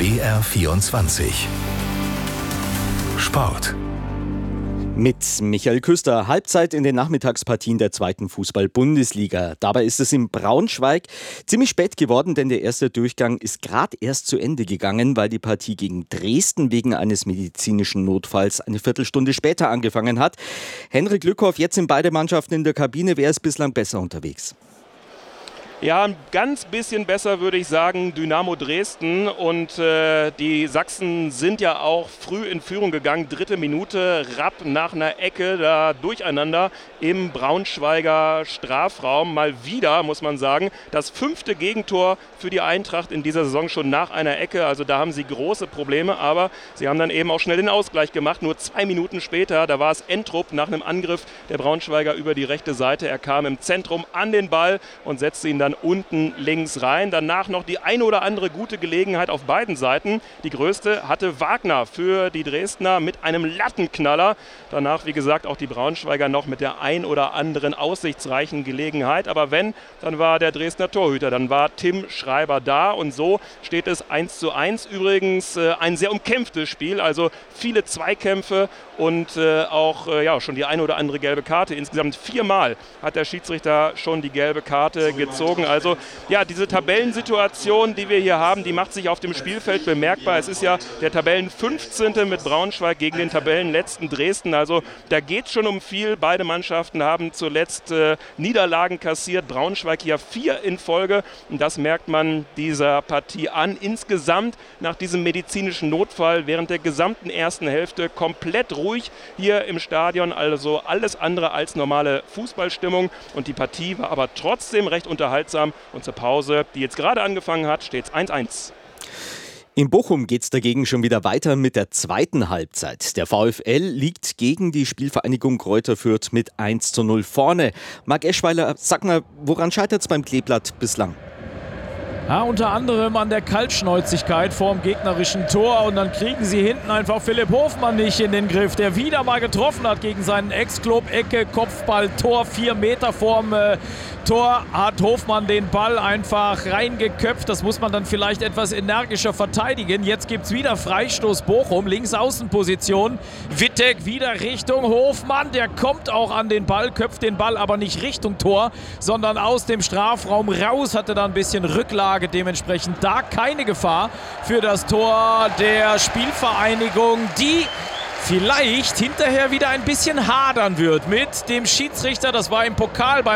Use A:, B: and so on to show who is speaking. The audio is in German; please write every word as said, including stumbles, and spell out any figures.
A: B R vierundzwanzig Sport.
B: Mit Michael Küster. Halbzeit in den Nachmittagspartien der zweiten Fußball-Bundesliga. Dabei ist es in Braunschweig ziemlich spät geworden, denn der erste Durchgang ist gerade erst zu Ende gegangen, weil die Partie gegen Dresden wegen eines medizinischen Notfalls eine Viertelstunde später angefangen hat. Henrik Lückhoff, jetzt sind beide Mannschaften in der Kabine. Wer ist bislang besser unterwegs?
C: Ja, ein ganz bisschen besser würde ich sagen Dynamo Dresden, und äh, die Sachsen sind ja auch früh in Führung gegangen, dritte Minute, Rapp nach einer Ecke da durcheinander im Braunschweiger Strafraum. Mal wieder, muss man sagen, das fünfte Gegentor für die Eintracht in dieser Saison schon nach einer Ecke, also da haben sie große Probleme, aber sie haben dann eben auch schnell den Ausgleich gemacht, nur zwei Minuten später, da war es Entrup nach einem Angriff der Braunschweiger über die rechte Seite, er kam im Zentrum an den Ball und setzte ihn dann unten links rein. Danach noch die eine oder andere gute Gelegenheit auf beiden Seiten. Die größte hatte Wagner für die Dresdner mit einem Lattenknaller. Danach, wie gesagt, auch die Braunschweiger noch mit der ein oder anderen aussichtsreichen Gelegenheit. Aber wenn, dann war der Dresdner Torhüter, dann war Tim Schreiber da, und so steht es eins zu eins. Übrigens äh, ein sehr umkämpftes Spiel, also viele Zweikämpfe und äh, auch äh, ja, schon die eine oder andere gelbe Karte. Insgesamt viermal hat der Schiedsrichter schon die gelbe Karte gezogen. Also ja, diese Tabellensituation, die wir hier haben, die macht sich auf dem Spielfeld bemerkbar. Es ist ja der Tabellenfünfzehnte mit Braunschweig gegen den Tabellenletzten Dresden. Also da geht es schon um viel. Beide Mannschaften haben zuletzt äh, Niederlagen kassiert. Braunschweig hier vier in Folge. Und das merkt man dieser Partie an. Insgesamt nach diesem medizinischen Notfall während der gesamten ersten Hälfte komplett ruhig hier im Stadion. Also alles andere als normale Fußballstimmung. Und die Partie war aber trotzdem recht unterhaltsam. Und zur Pause, die jetzt gerade angefangen hat, steht es eins eins.
B: In Bochum geht es dagegen schon wieder weiter mit der zweiten Halbzeit. Der VfL liegt gegen die Spielvereinigung Greuther Fürth mit eins zu null vorne. Marc Eschweiler, sag mal, woran scheitert es beim Kleeblatt bislang?
D: Ja, unter anderem an der Kaltschnäuzigkeit vorm gegnerischen Tor, und dann kriegen sie hinten einfach Philipp Hofmann nicht in den Griff, der wieder mal getroffen hat gegen seinen Ex-Club. Ecke, Kopfball, Tor, vier Meter vorm äh, Tor hat Hofmann den Ball einfach reingeköpft. Das muss man dann vielleicht etwas energischer verteidigen. Jetzt gibt es wieder Freistoß Bochum, Linksaußenposition. Wittek wieder Richtung Hofmann, der kommt auch an den Ball, köpft den Ball aber nicht Richtung Tor, sondern aus dem Strafraum raus, hatte da ein bisschen Rücklage. Dementsprechend da keine Gefahr für das Tor der Spielvereinigung, die vielleicht hinterher wieder ein bisschen hadern wird mit dem Schiedsrichter. Das war im Pokal beim